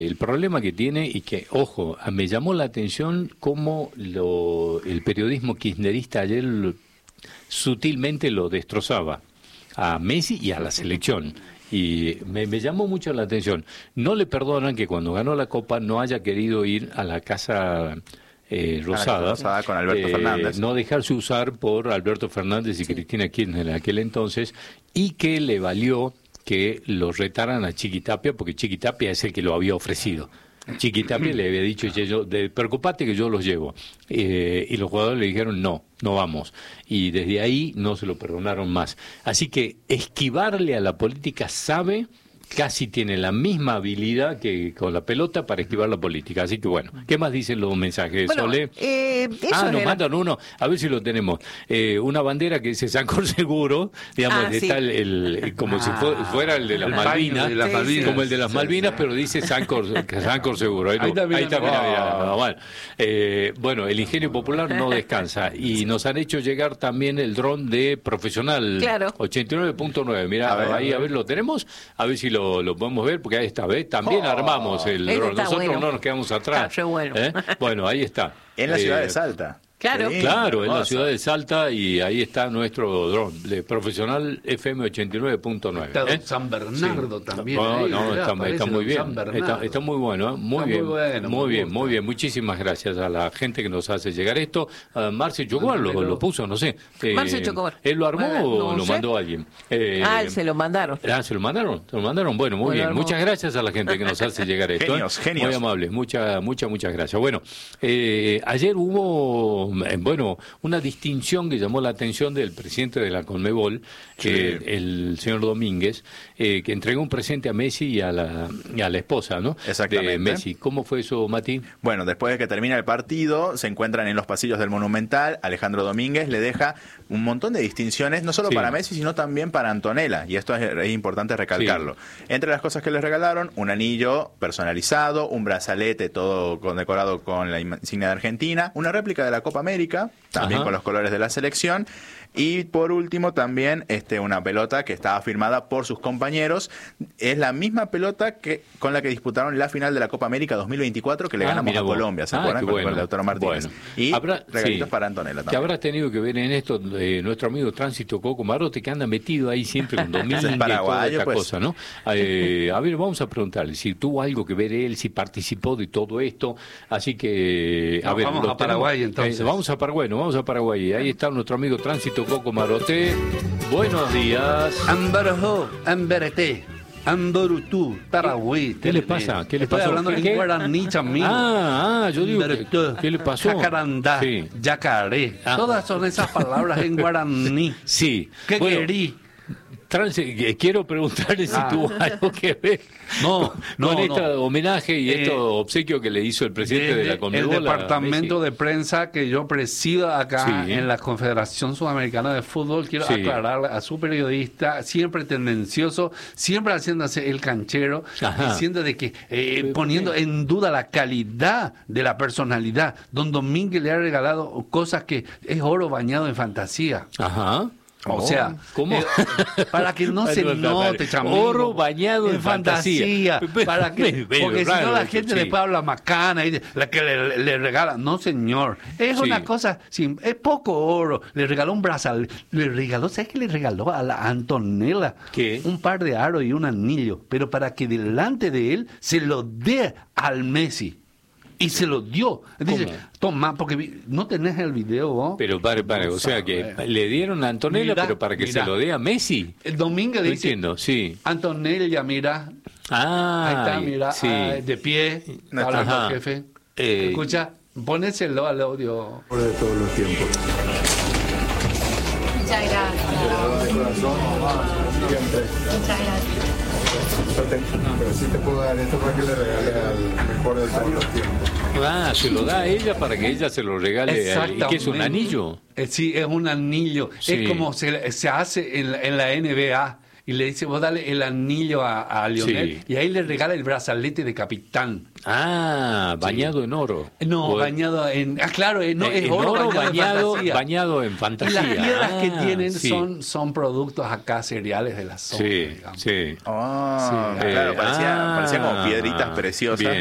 El problema que tiene, y que, ojo, me llamó la atención cómo el periodismo kirchnerista ayer sutilmente lo destrozaba a Messi y a la selección. Y me llamó mucho la atención. No le perdonan que cuando ganó la Copa no haya querido ir a la Casa Rosada con Alberto Fernández. No dejarse usar por Alberto Fernández y Cristina Kirchner en aquel entonces, y que le valió que lo retaran a Chiquitapia, porque Chiquitapia es el que lo había ofrecido. Chiquitapia le había dicho, preocupate que yo los llevo. Y los jugadores le dijeron, no vamos. Y desde ahí no se lo perdonaron más. Así que esquivarle a la política casi tiene la misma habilidad que con la pelota para esquivar la política. Así que bueno, ¿qué más dicen los mensajes, bueno, Sole? Nos mandan uno, a ver si lo tenemos. Una bandera que dice Sancor Seguro, digamos, está como si fuera el de las Malvinas, como el de las Malvinas, pero dice Sancor Seguro. Ahí también. Bueno, el ingenio popular no descansa. Y nos han hecho llegar también el dron de Profesional, claro. 89.9. Mirá, ahí a ver, lo tenemos, a ver si lo podemos ver, porque ahí está, ¿ves? También armamos el dron. Nosotros no nos quedamos atrás. Bueno, ahí está. En la ciudad de Salta. Claro, sí, claro, en la ciudad de Salta, y ahí está nuestro dron de Profesional FM 89.9. Está San Bernardo también. Está muy bien. Está muy bueno, muy bien. Muchísimas gracias a la gente que nos hace llegar esto. Marce Chocobar lo puso, no sé. Marce Chocobar. ¿Él lo armó o lo mandó alguien? Se lo mandaron. ¿Se lo mandaron? Bueno, muy bien. Muchas gracias a la gente que nos hace llegar esto. Genios. Muy amables. Muchas gracias. Bueno, ayer hubo una distinción que llamó la atención del presidente de la Conmebol, el señor Domínguez, que entregó un presente a Messi y a la esposa, ¿no? Exactamente. De Messi. ¿Cómo fue eso, Mati? Bueno, después de que termina el partido, se encuentran en los pasillos del Monumental. Alejandro Domínguez le deja un montón de distinciones, no solo para Messi, sino también para Antonella, y esto es importante recalcarlo. Entre las cosas que les regalaron, un anillo personalizado, un brazalete todo condecorado con la insignia de Argentina, una réplica de la Copa América, también con los colores de la selección, y por último también una pelota que estaba firmada por sus compañeros. Es la misma pelota con la que disputaron la final de la Copa América 2024, que le ganamos a Colombia, ¿se acuerdan? Con el Lautaro Martínez. Y regalitos para Antonella también. Que habrá tenido que ver en esto nuestro amigo Tránsito Coco Marote, que anda metido ahí siempre con Domínguez y toda esta cosa, ¿no? A ver, vamos a preguntarle si tuvo algo que ver él, si participó de todo esto. Así que, vamos a Paraguay entonces. Vamos a Paraguay. Ahí está nuestro amigo Tránsito Coco Marote. Buenos días. Ambarajó, Amberete, Amborutú, Paraguay. ¿Qué le pasa? Estoy hablando en guaraní también. Yo digo, ¿qué le pasó? Jacarandá, yacaré. Todas son esas palabras en guaraní. Sí. ¿Qué querí? Quiero preguntarle si tuvo algo que ver con este homenaje y esto obsequio que le hizo el presidente de la Conmebol. El departamento de prensa que yo presido acá en la Confederación Sudamericana de Fútbol, quiero aclararle a su periodista, siempre tendencioso, siempre haciéndose el canchero, diciendo de que poniendo en duda la calidad de la personalidad. Don Domínguez le ha regalado cosas que es oro bañado en fantasía. O sea, ¿cómo? Para que no se note, chamigo. Oro bañado en fantasía. Para que, porque si no la gente después habla macana y la que le regala. No, señor. Es una cosa, es poco oro. Le regaló un brazalete. ¿Sabes qué le regaló a la Antonella? ¿Qué? Un par de aros y un anillo. Pero para que delante de él se lo dé al Messi. Y se lo dio. Dice, toma, porque no tenés el video vos. Pero pare, o sea que le dieron a Antonella, pero para que se lo dé a Messi. El Domínguez dice, entiendo, Antonella, mira. Ahí está, mira, de pie, hablando el jefe. Escucha, ponéselo al audio. Por de todos los tiempos. Muchas gracias. De corazón, siempre. Muchas gracias. Pero sí te puedo dar esto para que le regale al mejor de todos los tiempos. Se lo da a ella para que ella se lo regale. ¿Y qué es un anillo? Sí, es un anillo. Es como se hace en la NBA. y le dice, vos dale el anillo a Lionel, y ahí le regala el brazalete de capitán. Bañado en oro. No, bañado en... claro, no, es oro bañado en fantasía. Y las piedras que tienen son productos acá cereales de la zona. Claro, parecía como piedritas preciosas.